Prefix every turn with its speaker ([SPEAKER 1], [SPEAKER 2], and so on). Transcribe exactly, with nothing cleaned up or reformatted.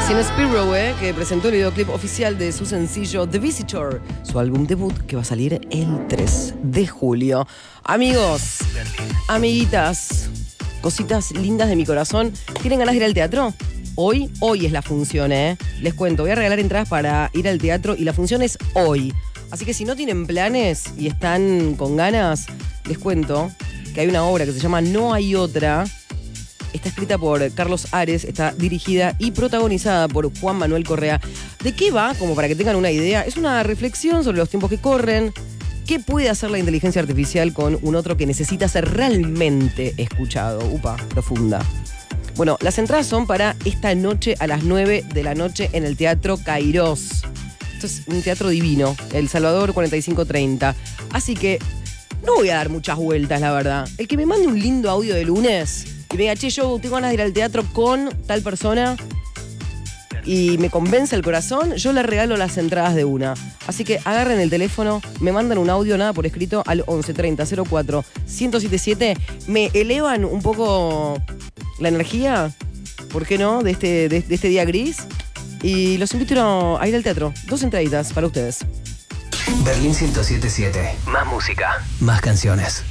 [SPEAKER 1] Sin Spiro, eh, que presentó el videoclip oficial de su sencillo The Visitor, su álbum debut que va a salir el tres de julio. Amigos, amiguitas, cositas lindas de mi corazón, ¿tienen ganas de ir al teatro? Hoy, hoy es la función, ¿eh? Les cuento, voy a regalar entradas para ir al teatro y la función es hoy. Así que si no tienen planes y están con ganas, les cuento que hay una obra que se llama No hay otra. Está escrita por Carlos Ares, está dirigida y protagonizada por Juan Manuel Correa. ¿De qué va? Como para que tengan una idea. Es una reflexión sobre los tiempos que corren. ¿Qué puede hacer la inteligencia artificial con un otro que necesita ser realmente escuchado? Upa, profunda. Bueno, las entradas son para esta noche a las nueve de la noche en el Teatro Cairós. Esto es un teatro divino, El Salvador cuarenta y cinco treinta. Así que no voy a dar muchas vueltas, la verdad. El que me mande un lindo audio de lunes y me diga, che, yo tengo ganas de ir al teatro con tal persona y me convence el corazón, yo le regalo las entradas de una. Así que agarren el teléfono, me mandan un audio, nada por escrito, al once treinta cero cuatro uno cero siete siete. Me elevan un poco la energía, ¿por qué no?, de este, de, de este día gris. Y los invito a ir al teatro. Dos entraditas para ustedes.
[SPEAKER 2] Berlín ciento siete punto siete. Más música, más canciones.